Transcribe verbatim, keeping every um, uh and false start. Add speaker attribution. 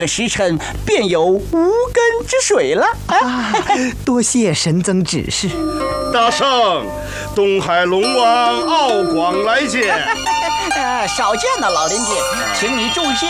Speaker 1: 时辰便有无根之水了。
Speaker 2: 啊，多谢神僧指示。
Speaker 3: 大圣，东海龙王敖广来见。
Speaker 1: 呃，少见了，老林姐，请你住下。